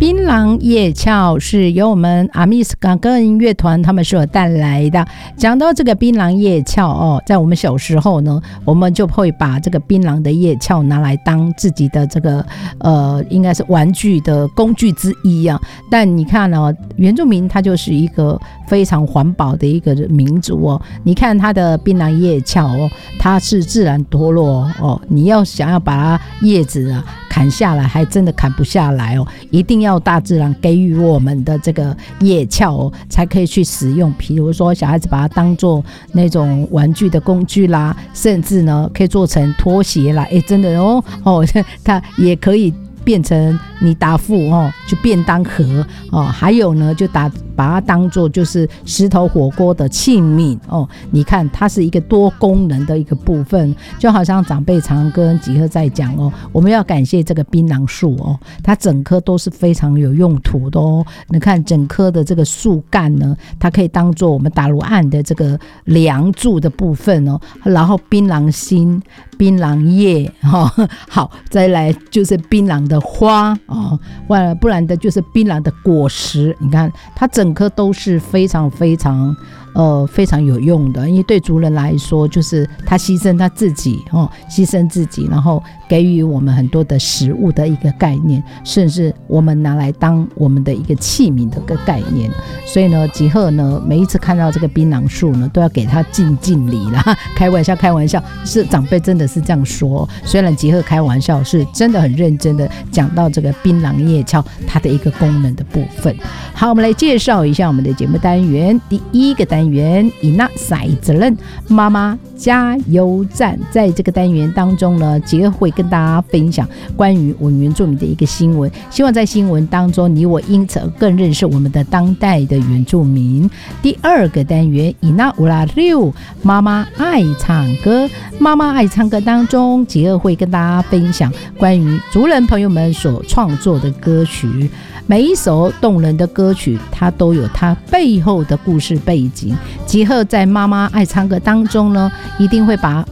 槟榔夜俏是由我们阿密斯港歌音乐团他们所带来的。讲到这个槟榔夜俏哦，在我们小时候呢，我们就会把这个槟榔的夜俏拿来当自己的这个应该是玩具的工具之一啊。但你看哦，原住民他就是一个非常环保的一个民族哦。你看他的槟榔叶鞘哦，它是自然脱落哦，你要想要把它叶子啊砍下来，还真的砍不下来哦，一定要大自然给予我们的这个叶鞘哦，才可以去使用。比如说小孩子把它当做那种玩具的工具啦，甚至呢可以做成拖鞋啦，真的哦，它也可以变成你打副就便当盒还有呢就把它当做就是石头火锅的器皿你看它是一个多功能的一个部分，就好像长辈常跟吉赫在讲我们要感谢这个槟榔树它整棵都是非常有用途的你看整棵的这个树干呢，它可以当做我们打卢岸的这个梁柱的部分然后槟榔心、槟榔叶好，再来就是槟榔的花不然的就是槟榔的果实。你看它整颗都是非常非常非常有用的，因为对族人来说，就是他牺牲他自己牺牲自己，然后给予我们很多的食物的一个概念，甚至我们拿来当我们的一个器皿的一个概念。所以呢，吉赫呢每一次看到这个槟榔树呢，都要给他敬礼啦。开玩笑，是长辈真的是这样说。虽然吉赫开玩笑，是真的很认真的讲到这个槟榔叶鞘它的一个功能的部分。好，我们来介绍一下我们的节目单元。第一个单元以那赛责任妈妈加油站，在这个单元当中呢，吉赫会跟大家分享关于我们原住民的一个新闻，希望在新闻当中你我因此而更认识我们的当代的原住民。第二个单元以那乌拉六妈妈爱唱歌，妈妈爱唱歌当中，吉赫会跟大家分享关于族人朋友们所创作的歌曲。每一首动人的歌曲，它都有它背后的故事背景。吉赫在妈妈爱唱歌当中呢，一定会把